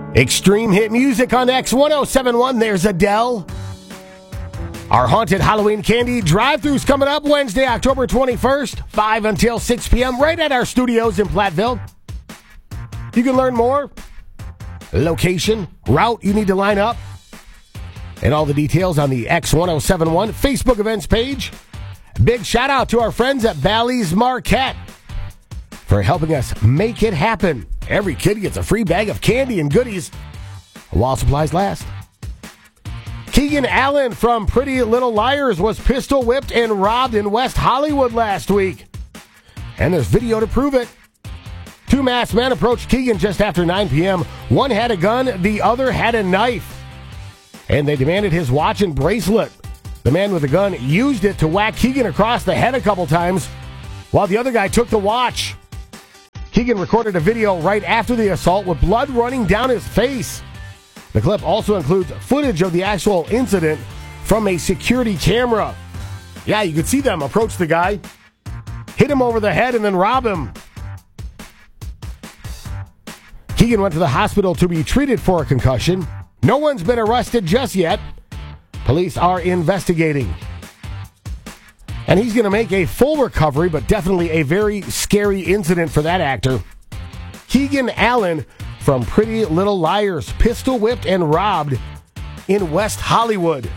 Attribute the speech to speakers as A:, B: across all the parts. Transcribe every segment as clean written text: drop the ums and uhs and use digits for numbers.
A: Extreme hit music on X1071. There's Adele. Our haunted Halloween candy drive-thru's coming up Wednesday, October 21st, 5 until 6 p.m. right at our studios in Platteville. You can learn more, location, route you need to line up, and all the details on the X1071 Facebook events page. Big shout out to our friends at Bally's Marquette for helping us make it happen. Every kid gets a free bag of candy and goodies while supplies last. Keegan Allen from Pretty Little Liars was pistol whipped and robbed in West Hollywood last week. And there's video to prove it. Two masked men approached Keegan just after 9 p.m. One had a gun, the other had a knife. And they demanded his watch and bracelet. The man with the gun used it to whack Keegan across the head a couple times, while the other guy took the watch. Keegan recorded a video right after the assault with blood running down his face. The clip also includes footage of the actual incident from a security camera. Yeah, you could see them approach the guy, hit him over the head, and then rob him. Keegan went to the hospital to be treated for a concussion. No one's been arrested just yet. Police are investigating. And he's going to make a full recovery, but definitely a very scary incident for that actor. Keegan Allen from Pretty Little Liars, pistol whipped and robbed in West Hollywood.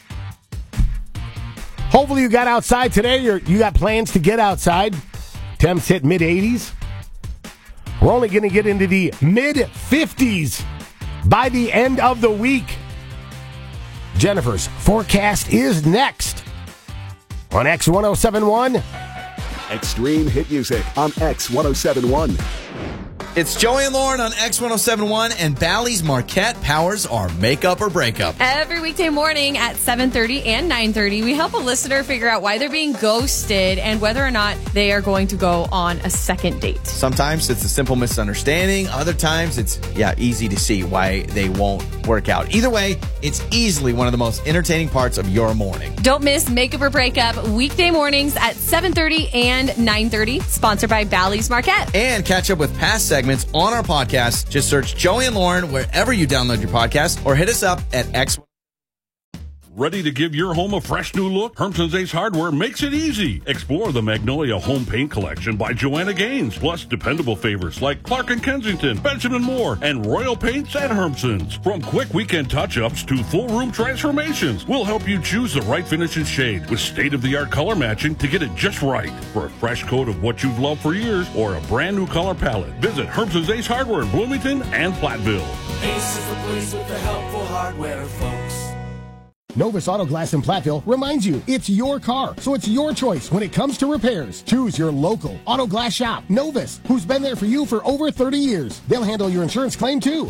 A: Hopefully you got outside today, or you got plans to get outside. Temps hit mid-80s. We're only going to get into the mid-50s by the end of the week. Jennifer's forecast is next on X1071.
B: Extreme hit music on X1071.
C: It's Joey and Lauren on X1071, and Bally's Marquette powers our makeup or breakup.
D: Every weekday morning at 7:30 and 9:30, we help a listener figure out why they're being ghosted and whether or not they are going to go on a second date.
C: Sometimes it's a simple misunderstanding. Other times it's, easy to see why they won't work out. Either way, it's easily one of the most entertaining parts of your morning.
D: Don't miss Makeup or Breakup weekday mornings at 7:30 and 9:30, sponsored by Bally's Marquette.
C: And catch up with past segments on our podcast. Just search Joey and Lauren wherever you download your podcast, or hit us up at X.
E: Ready to give your home a fresh new look? Hermson's Ace Hardware makes it easy. Explore the Magnolia Home Paint Collection by Joanna Gaines, plus dependable favorites like Clark & Kensington, Benjamin Moore, and Royal Paints at Hermson's. From quick weekend touch-ups to full room transformations, we'll help you choose the right finish and shade with state-of-the-art color matching to get it just right. For a fresh coat of what you've loved for years or a brand new color palette, visit Hermson's Ace Hardware in Bloomington and Platteville.
F: Ace is the place with the helpful hardware, folks.
A: Novus Auto Glass in Platteville reminds you it's your car, so it's your choice when it comes to repairs. Choose your local auto glass shop, Novus, who's been there for you for over 30 years. They'll handle your insurance claim too.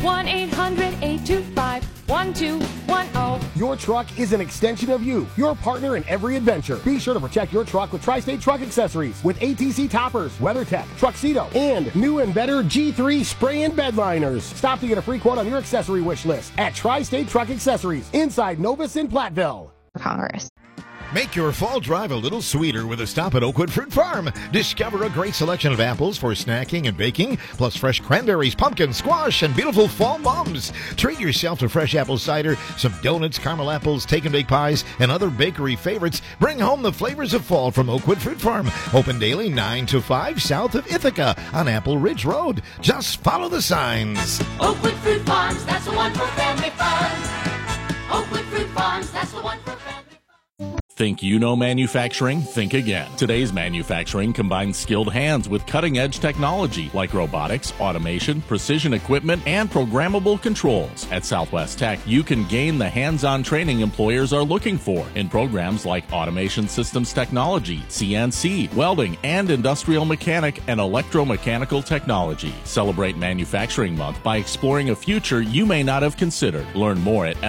G: 1-800-825-1210.
A: Your truck is an extension of you, your partner in every adventure. Be sure to protect your truck with Tri-State Truck Accessories with ATC toppers, WeatherTech, Truxedo, and new and better G3 spray and bed liners. Stop to get a free quote on your accessory wish list at Tri-State Truck Accessories inside Novus in Platteville.
G: Congress.
H: Make your fall drive a little sweeter with a stop at Oakwood Fruit Farm. Discover a great selection of apples for snacking and baking, plus fresh cranberries, pumpkin, squash, and beautiful fall mums. Treat yourself to fresh apple cider, some donuts, caramel apples, take and bake pies, and other bakery favorites. Bring home the flavors of fall from Oakwood Fruit Farm. Open daily 9 to 5 south of Ithaca on Apple Ridge Road. Just follow the signs.
F: Oakwood Fruit Farms, that's the one for family fun. Oakwood Fruit Farms, that's the one for family fun.
I: Think you know manufacturing? Think again. Today's manufacturing combines skilled hands with cutting-edge technology like robotics, automation, precision equipment, and programmable controls. At Southwest Tech, you can gain the hands-on training employers are looking for in programs like automation systems technology, CNC, welding, and industrial mechanic and electromechanical technology. Celebrate Manufacturing Month by exploring a future you may not have considered. Learn more at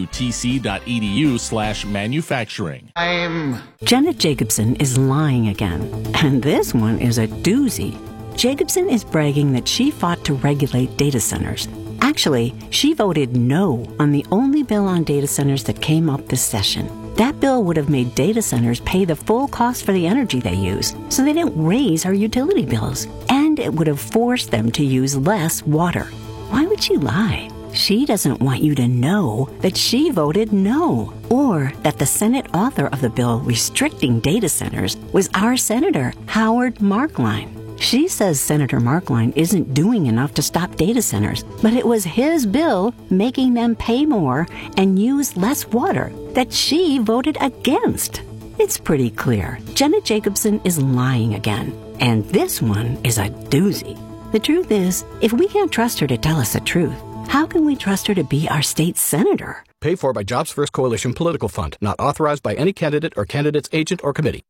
I: swtc.edu/manufacturing.
J: Janet Jacobson is lying again, and this one is a doozy. Jacobson is bragging that she fought to regulate data centers. Actually, she voted no on the only bill on data centers that came up this session. That bill would have made data centers pay the full cost for the energy they use, so they didn't raise our utility bills. And it would have forced them to use less water. Why would she lie? She doesn't want you to know that she voted no, or that the Senate author of the bill restricting data centers was our Senator, Howard Markline. She says Senator Markline isn't doing enough to stop data centers, but it was his bill making them pay more and use less water that she voted against. It's pretty clear. Janet Jacobson is lying again, and this one is a doozy. The truth is, if we can't trust her to tell us the truth, how can we trust her to be our state senator?
K: Paid for by Jobs First Coalition Political Fund. Not authorized by any candidate or candidate's agent or committee.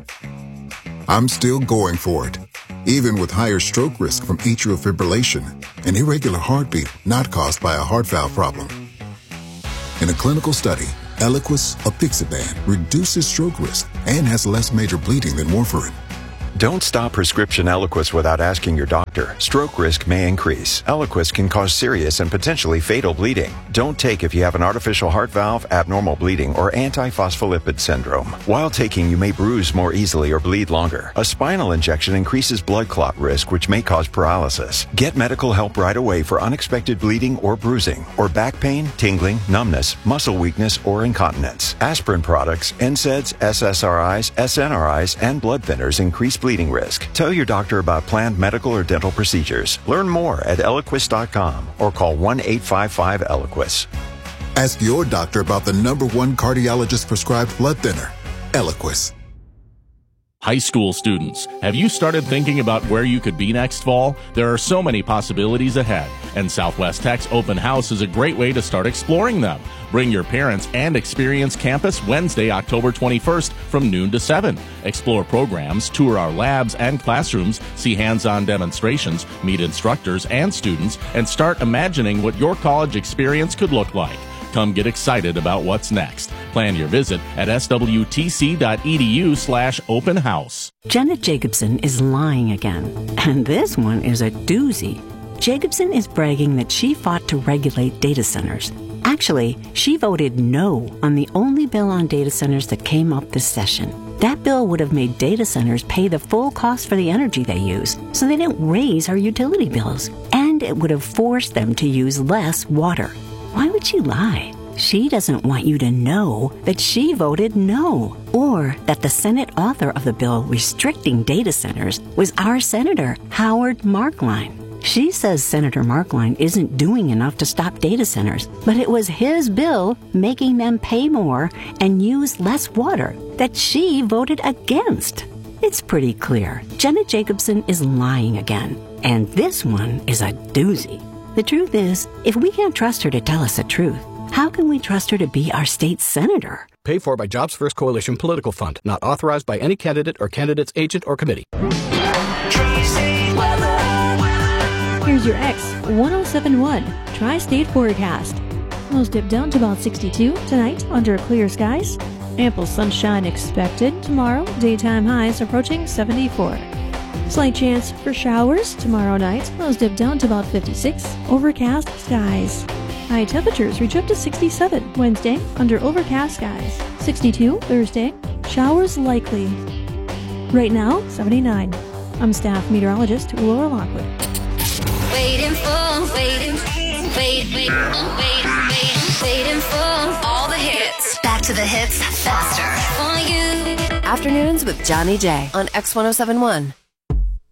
L: I'm still going for it, even with higher stroke risk from atrial fibrillation, an irregular heartbeat not caused by a heart valve problem. In a clinical study, Eliquis apixaban reduces stroke risk and has less major bleeding than warfarin.
M: Don't stop prescription Eliquis without asking your doctor. Stroke risk may increase. Eliquis can cause serious and potentially fatal bleeding. Don't take if you have an artificial heart valve, abnormal bleeding, or antiphospholipid syndrome. While taking, you may bruise more easily or bleed longer. A spinal injection increases blood clot risk, which may cause paralysis. Get medical help right away for unexpected bleeding or bruising, or back pain, tingling, numbness, muscle weakness, or incontinence. Aspirin products, NSAIDs, SSRIs, SNRIs, and blood thinners increase bleeding risk. Tell your doctor about planned medical or dental procedures. Learn more at Eliquis.com or call 1-855-ELIQUIS.
L: Ask your doctor about the #1 cardiologist prescribed blood thinner, Eliquis.
I: High school students, have you started thinking about where you could be next fall? There are so many possibilities ahead, and Southwest Tech's open house is a great way to start exploring them. Bring your parents and experience campus Wednesday, October 21st from noon to 7. Explore programs, tour our labs and classrooms, see hands-on demonstrations, meet instructors and students, and start imagining what your college experience could look like. Come get excited about what's next. Plan your visit at swtc.edu/open house.
J: Janet Jacobson is lying again, and this one is a doozy. Jacobson is bragging that she fought to regulate data centers. Actually, she voted no on the only bill on data centers that came up this session. That bill would have made data centers pay the full cost for the energy they use, so they didn't raise our utility bills, and it would have forced them to use less water. Why would she lie? She doesn't want you to know that she voted no, or that the Senate author of the bill restricting data centers was our Senator, Howard Markline. She says Senator Markline isn't doing enough to stop data centers, but it was his bill making them pay more and use less water that she voted against. It's pretty clear. Janet Jacobson is lying again, and this one is a doozy. The truth is, if we can't trust her to tell us the truth, how can we trust her to be our state senator?
K: Paid for by Jobs First Coalition Political Fund. Not authorized by any candidate or candidate's agent or committee.
N: Here's your X1071 Tri-State Forecast. Lows dip down to about 62 tonight under clear skies. Ample sunshine expected tomorrow. Daytime highs approaching 74. Slight chance for showers tomorrow night. Lows dip down to about 56. Overcast skies. High temperatures reach up to 67 Wednesday under overcast skies. 62 Thursday. Showers likely. Right now, 79. I'm staff meteorologist Laura Lockwood.
F: Waiting for all the hits.
O: Back to the hits faster.
F: For you.
O: Afternoons with Johnny J on X1071.